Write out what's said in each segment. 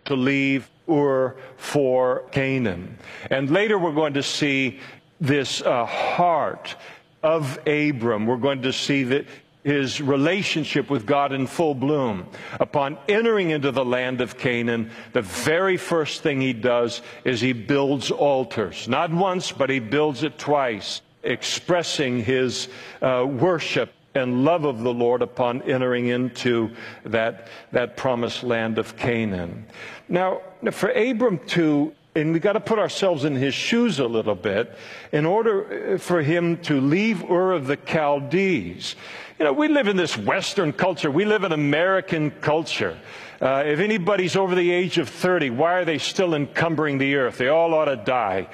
to leave Ur for Canaan. And later we're going to see this heart of Abram. We're going to see that his relationship with God in full bloom. Upon entering into the land of Canaan, the very first thing he does is he builds altars. Not once, but he builds it twice, expressing his worship and love of the Lord upon entering into that promised land of Canaan. Now, for Abram and we've got to put ourselves in his shoes a little bit, in order for him to leave Ur of the Chaldees. You know, we live in this Western culture. We live in American culture. If anybody's over the age of 30, why are they still encumbering the earth? They all ought to die.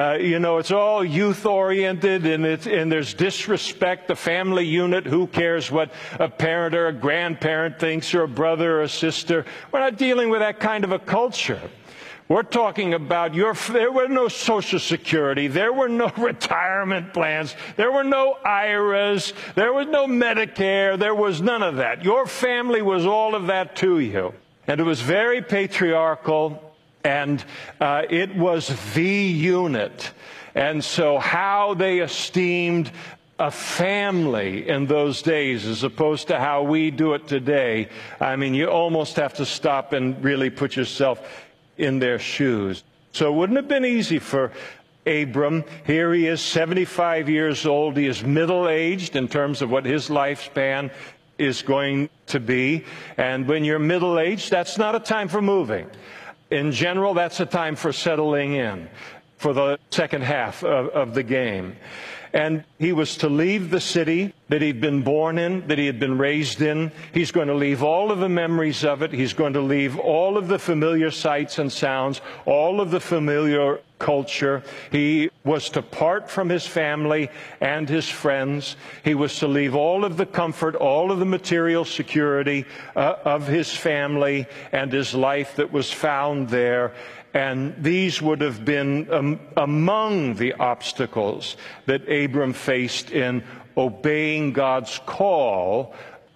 It's all youth-oriented, and there's disrespect, the family unit. Who cares what a parent or a grandparent thinks, or a brother or a sister? We're not dealing with that kind of a culture. We're talking about there were no Social Security, there were no retirement plans, there were no IRAs, there was no Medicare, there was none of that. Your family was all of that to you. And it was very patriarchal, and it was the unit. And so how they esteemed a family in those days as opposed to how we do it today, I mean, you almost have to stop and really put yourself in their shoes. So it wouldn't have been easy for Abram. Here he is, 75 years old. He is middle-aged in terms of what his lifespan is going to be. And when you're middle-aged, that's not a time for moving. In general, that's a time for settling in for the second half of the game. And he was to leave the city that he'd been born in, that he had been raised in. He's going to leave all of the memories of it. He's going to leave all of the familiar sights and sounds, all of the familiar culture. He was to part from his family and his friends. He was to leave all of the comfort, all of the material security of his family and his life that was found there. And these would have been among the obstacles that Abram faced in obeying God's call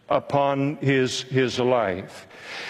upon his life.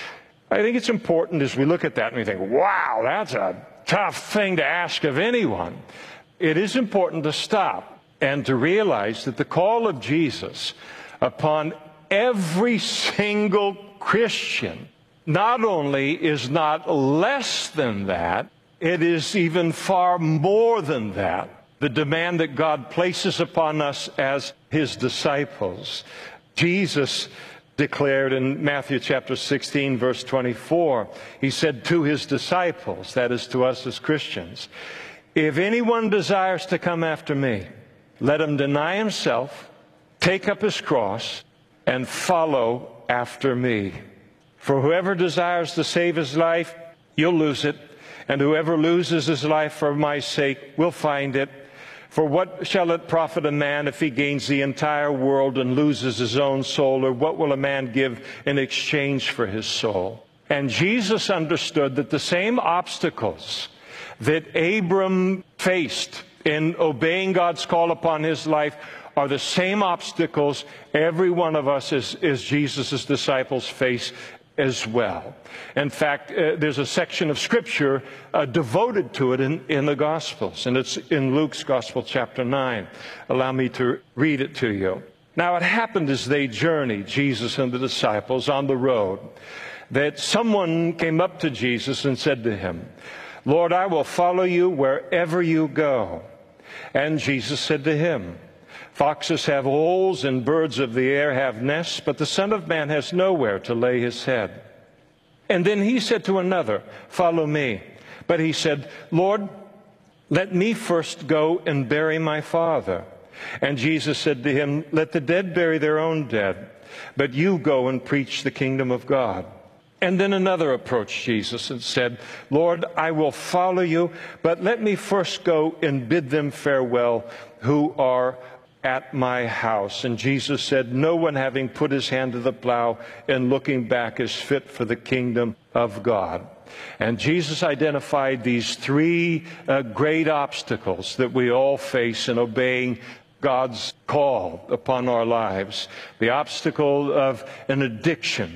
I think it's important as we look at that and we think, wow, that's a tough thing to ask of anyone. It is important to stop and to realize that the call of Jesus upon every single Christian not only is not less than that, it is even far more than that. The demand that God places upon us as his disciples. Jesus declared in Matthew chapter 16, verse 24, he said to his disciples, that is to us as Christians, if anyone desires to come after me, let him deny himself, take up his cross, and follow after me. For whoever desires to save his life, you'll lose it. And whoever loses his life for my sake will find it. For what shall it profit a man if he gains the entire world and loses his own soul? Or what will a man give in exchange for his soul? And Jesus understood that the same obstacles that Abram faced in obeying God's call upon his life are the same obstacles every one of us as Jesus' disciples face as well. In fact, there's a section of Scripture devoted to it in the Gospels, and it's in Luke's Gospel, chapter 9. Allow me to read it to you. Now, it happened as they journeyed, Jesus and the disciples, on the road, that someone came up to Jesus and said to him, Lord, I will follow you wherever you go. And Jesus said to him, Foxes have holes and birds of the air have nests, but the Son of Man has nowhere to lay his head. And then he said to another, Follow me. But he said, Lord, let me first go and bury my father. And Jesus said to him, Let the dead bury their own dead, but you go and preach the kingdom of God. And then another approached Jesus and said, Lord, I will follow you, but let me first go and bid them farewell who are at my house. And Jesus said, no one having put his hand to the plow and looking back is fit for the kingdom of God. And Jesus identified these three great obstacles that we all face in obeying God's call upon our lives. The obstacle of an addiction,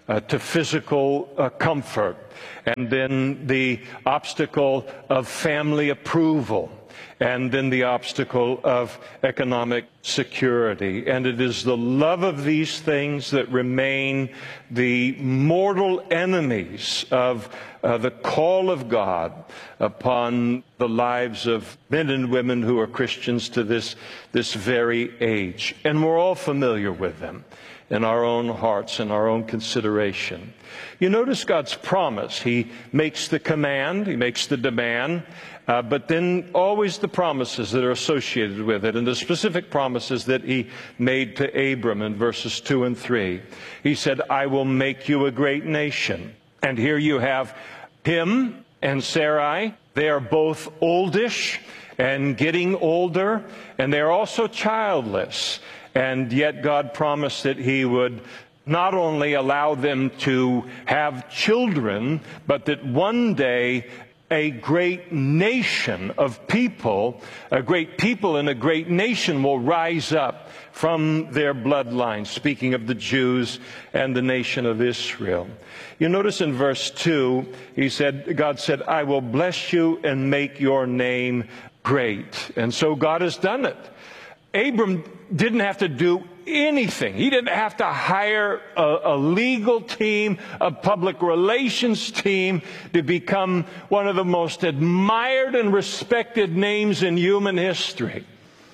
to physical comfort, and then the obstacle of family approval, and then the obstacle of economic security. And it is the love of these things that remain the mortal enemies of the call of God upon the lives of men and women who are Christians to this very age. And we're all familiar with them in our own hearts and our own consideration. You notice God's promise. He makes the command, He makes the demand, but then always the promises that are associated with it, and the specific promises that He made to Abram in verses 2 and 3. He said, I will make you a great nation. And here you have him and Sarai. They are both oldish and getting older, and they are also childless. And yet God promised that He would not only allow them to have children, but that one day a great nation of people, a great people and a great nation will rise up from their bloodline, speaking of the Jews and the nation of Israel. You notice in verse 2, God said, I will bless you and make your name great. And so God has done it. Abram didn't have to do anything. He didn't have to hire a legal team, a public relations team to become one of the most admired and respected names in human history.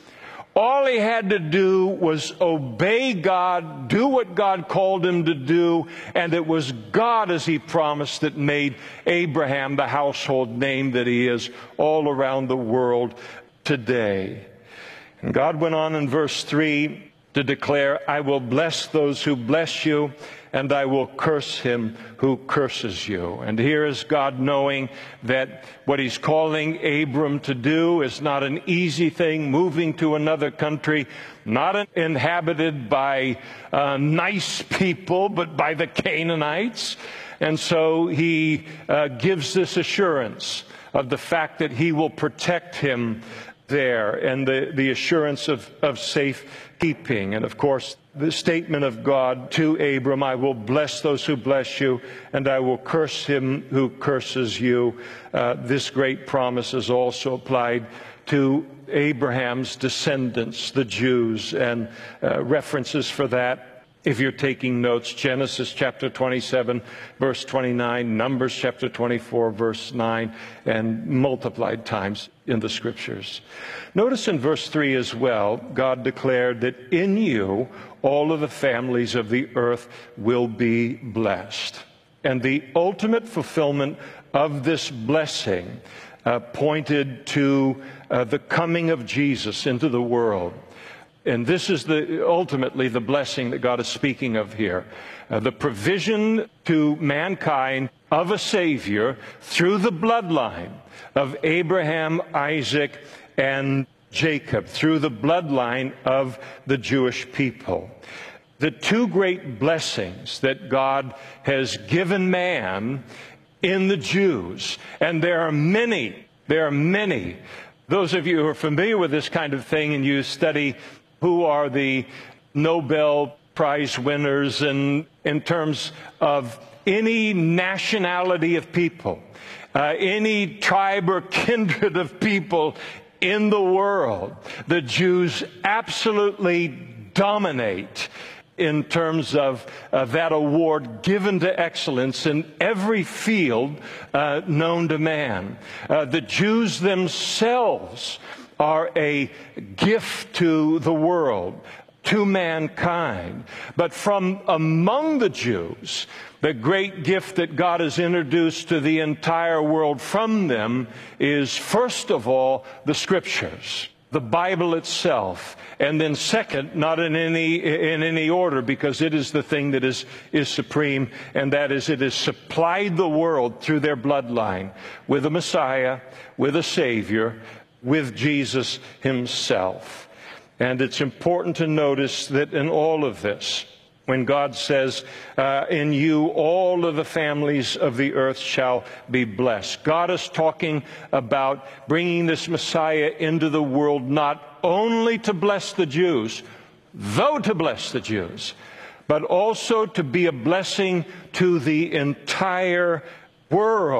All he had to do was obey God, do what God called him to do, and it was God, as He promised, that made Abraham the household name that he is all around the world today. And God went on in verse 3 to declare, I will bless those who bless you, and I will curse him who curses you. And here is God knowing that what He's calling Abram to do is not an easy thing, moving to another country, not inhabited by nice people, but by the Canaanites. And so He gives this assurance of the fact that He will protect him there, and the assurance of safekeeping. And of course, the statement of God to Abram, I will bless those who bless you, and I will curse him who curses you. This great promise is also applied to Abraham's descendants, the Jews, and references for that, if you're taking notes, Genesis chapter 27, verse 29, Numbers chapter 24, verse 9, and multiplied times in the Scriptures. Notice in verse 3 as well, God declared that in you all of the families of the earth will be blessed. And the ultimate fulfillment of this blessing pointed to the coming of Jesus into the world. And this is ultimately the blessing that God is speaking of here. The provision to mankind of a Savior through the bloodline of Abraham, Isaac, and Jacob, through the bloodline of the Jewish people. The two great blessings that God has given man in the Jews, and there are many. Those of you who are familiar with this kind of thing and you study who are the Nobel Prize winners in terms of any nationality of people, any tribe or kindred of people in the world, the Jews absolutely dominate in terms of that award given to excellence in every field known to man. The Jews themselves are a gift to the world, to mankind. But from among the Jews, the great gift that God has introduced to the entire world from them is, first of all, the Scriptures, the Bible itself. And then second, not in any order, because it is the thing that is supreme, and that is it has supplied the world through their bloodline with a Messiah, with a Savior, with Jesus Himself. And it's important to notice that in all of this, when God says, in you all of the families of the earth shall be blessed, God is talking about bringing this Messiah into the world not only to bless the Jews, though to bless the Jews, but also to be a blessing to the entire world.